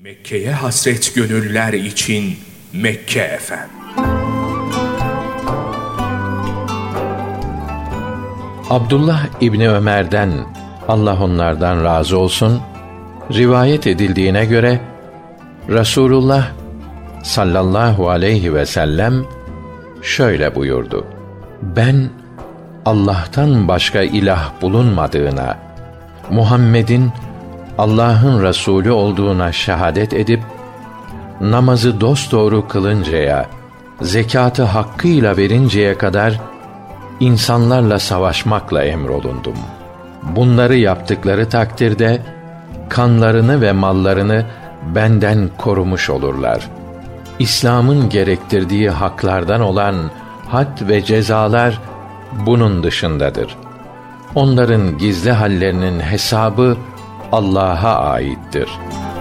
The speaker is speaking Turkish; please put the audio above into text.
Mekke'ye hasret gönüller için Mekke FM. Abdullah İbni Ömer'den, Allah onlardan razı olsun, rivayet edildiğine göre Resulullah sallallahu aleyhi ve sellem şöyle buyurdu: Ben Allah'tan başka ilah bulunmadığına, Muhammed'in Allah'ın Resulü olduğuna şehadet edip, namazı dosdoğru kılıncaya, zekâtı hakkıyla verinceye kadar insanlarla savaşmakla emrolundum. Bunları yaptıkları takdirde, kanlarını ve mallarını benden korumuş olurlar. İslam'ın gerektirdiği haklardan olan had ve cezalar bunun dışındadır. Onların gizli hallerinin hesabı Allah'a aittir.